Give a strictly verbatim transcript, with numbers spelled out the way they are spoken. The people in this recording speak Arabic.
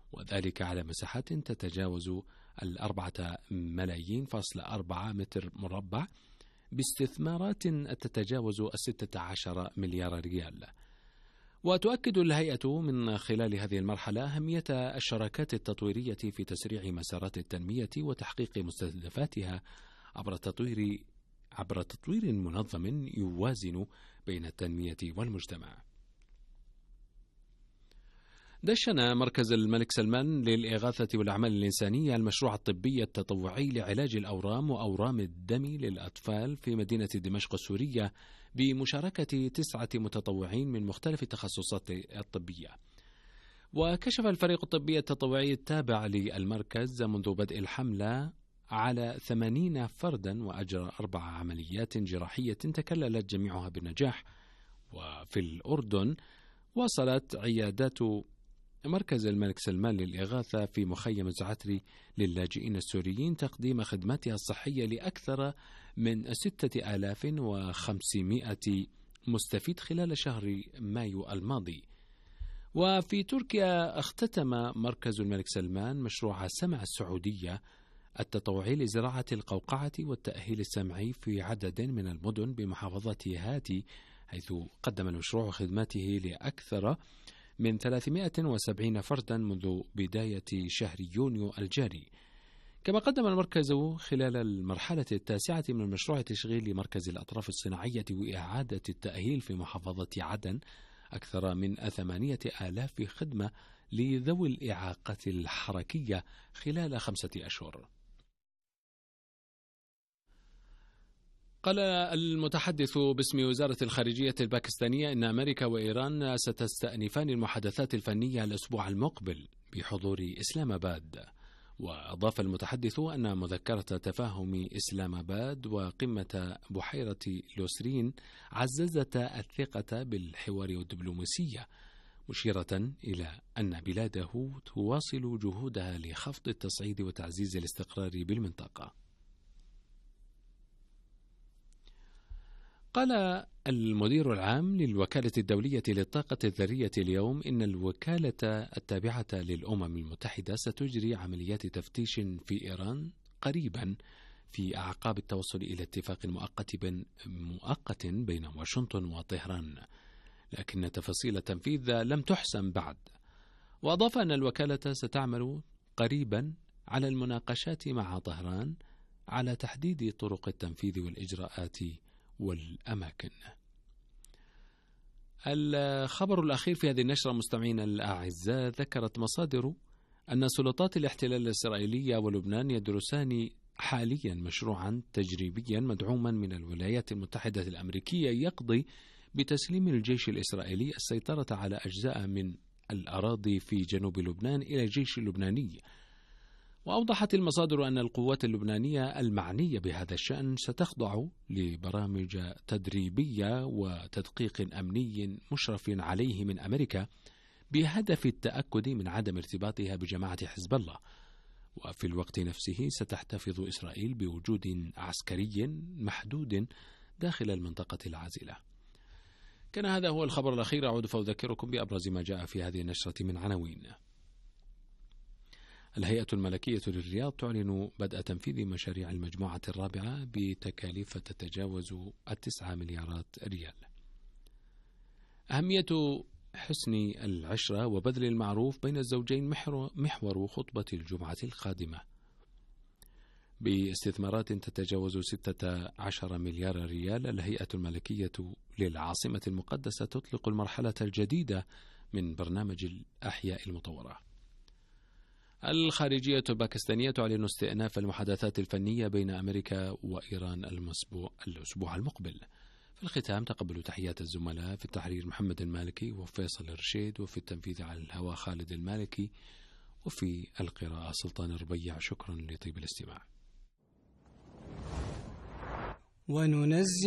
وذلك على مساحات تتجاوز الأربعة ملايين فاصل أربعة متر مربع، باستثمارات تتجاوز الستة عشر مليار ريال. وتؤكد الهيئة من خلال هذه المرحلة أهمية الشراكات التطويرية في تسريع مسارات التنمية وتحقيق مستهدفاتها عبر تطوير عبر تطوير منظم يوازن بين التنمية والمجتمع. دشن مركز الملك سلمان للإغاثة والأعمال الإنسانية المشروع الطبي التطوعي لعلاج الأورام وأورام الدم للأطفال في مدينة دمشق السورية بمشاركة تسعة متطوعين من مختلف التخصصات الطبية. وكشف الفريق الطبي التطوعي التابع للمركز منذ بدء الحملة على ثمانين فردا، وأجرى أربع عمليات جراحية تكللت جميعها بالنجاح. وفي الأردن وصلت عيادات مركز الملك سلمان للإغاثة في مخيم الزعتري للاجئين السوريين تقديم خدماتها الصحية لأكثر من ستة آلاف وخمسمائة مستفيد خلال شهر مايو الماضي. وفي تركيا اختتم مركز الملك سلمان مشروع سمع السعودية التطوعي لزراعة القوقعة والتأهيل السمعي في عدد من المدن بمحافظة هاتي، حيث قدم المشروع خدماته لأكثر من ثلاثمائة وسبعين فردا منذ بداية شهر يونيو الجاري. كما قدم المركز خلال المرحلة التاسعة من المشروع تشغيل مركز الأطراف الصناعية وإعادة التأهيل في محافظة عدن أكثر من ثمانية آلاف خدمة لذوي الإعاقة الحركية خلال خمسة أشهر. قال المتحدث باسم وزارة الخارجية الباكستانية إن أمريكا وإيران ستستأنفان المحادثات الفنية الأسبوع المقبل بحضور إسلام آباد. وأضاف المتحدث أن مذكرة تفاهم إسلام آباد وقمة بحيرة لوسرين عززت الثقة بالحوار والدبلوماسية، مشيرة إلى أن بلاده تواصل جهودها لخفض التصعيد وتعزيز الاستقرار بالمنطقة. قال المدير العام للوكالة الدولية للطاقة الذرية اليوم إن الوكالة التابعة للأمم المتحدة ستجري عمليات تفتيش في إيران قريبا في أعقاب التوصل إلى اتفاق مؤقت بين, مؤقت بين واشنطن وطهران، لكن تفاصيل التنفيذ لم تحسم بعد. وأضاف أن الوكالة ستعمل قريبا على المناقشات مع طهران على تحديد طرق التنفيذ والإجراءات والأماكن. الخبر الأخير في هذه النشرة مستمعين الأعزاء، ذكرت مصادر أن سلطات الاحتلال الإسرائيلية ولبنان يدرسان حاليا مشروعا تجريبيا مدعوما من الولايات المتحدة الأمريكية يقضي بتسليم الجيش الإسرائيلي السيطرة على أجزاء من الأراضي في جنوب لبنان إلى الجيش اللبناني. وأوضحت المصادر أن القوات اللبنانية المعنية بهذا الشأن ستخضع لبرامج تدريبية وتدقيق أمني مشرف عليه من أمريكا بهدف التأكد من عدم ارتباطها بجماعة حزب الله. وفي الوقت نفسه ستحتفظ إسرائيل بوجود عسكري محدود داخل المنطقة العازلة. كان هذا هو الخبر الأخير. أعود فأذكركم بأبرز ما جاء في هذه النشرة من عناوين. الهيئة الملكية للرياض تعلن بدء تنفيذ مشاريع المجموعة الرابعة بتكاليف تتجاوز التسعة مليارات ريال. أهمية حسن العشرة وبذل المعروف بين الزوجين محور خطبة الجمعة القادمة. باستثمارات تتجاوز ستة عشر مليار ريال، الهيئة الملكية للعاصمة المقدسة تطلق المرحلة الجديدة من برنامج الأحياء المطورة. الخارجية الباكستانية تعلن استئناف المحادثات الفنية بين أمريكا وإيران الأسبوع الأسبوع المقبل. في الختام تقبلوا تحيات الزملاء في التحرير محمد المالكي وفيصل الرشيد، وفي التنفيذ على الهواء خالد المالكي، وفي القراءة سلطان الربيع. شكرا لطيب الاستماع. وننزل